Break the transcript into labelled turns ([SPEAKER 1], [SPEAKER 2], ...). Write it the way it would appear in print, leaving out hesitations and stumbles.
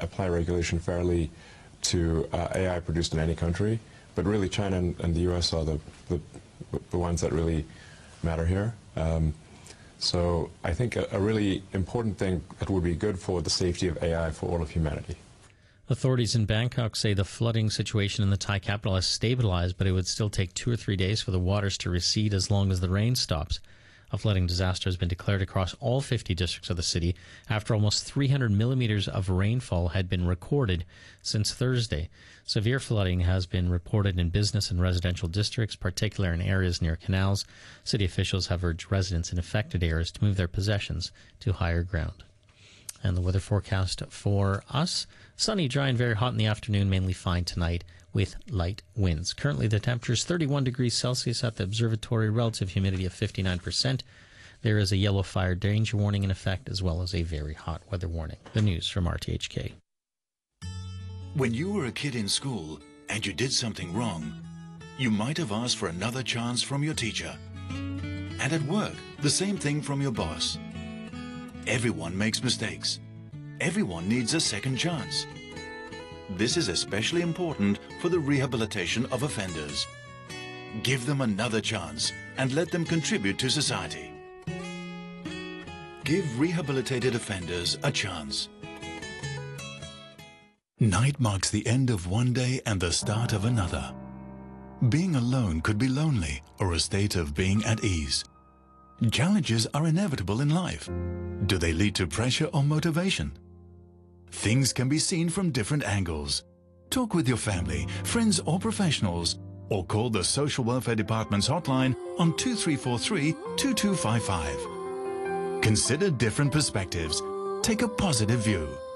[SPEAKER 1] apply regulation fairly to AI produced in any country. But really, China and the US are the ones that really matter here. So I think a really important thing that would be good for the safety of AI for all of humanity.
[SPEAKER 2] Authorities in Bangkok say the flooding situation in the Thai capital has stabilized, but it would still take 2 or 3 days for the waters to recede as long as the rain stops. A flooding disaster has been declared across all 50 districts of the city after almost 300 millimeters of rainfall had been recorded since Thursday. Severe flooding has been reported in business and residential districts, particularly in areas near canals. City officials have urged residents in affected areas to move their possessions to higher ground. And the weather forecast for us: sunny, dry, and very hot in the afternoon, mainly fine tonight with light winds. Currently, the temperature is 31 degrees Celsius at the observatory, relative humidity of 59%. There is a yellow fire danger warning in effect, as well as a very hot weather warning. The news from RTHK.
[SPEAKER 3] When you were a kid in school and you did something wrong, you might have asked for another chance from your teacher. And at work, the same thing from your boss. Everyone makes mistakes. Everyone needs a second chance. This is especially important for the rehabilitation of offenders. Give them another chance and let them contribute to society. Give rehabilitated offenders a chance. Night marks the end of one day and the start of another. Being alone could be lonely or a state of being at ease. Challenges are inevitable in life. Do they lead to pressure or motivation? Things can be seen from different angles. Talk with your family, friends or professionals, or call the Social Welfare Department's hotline on 2343-2255. Consider different perspectives. Take a positive view.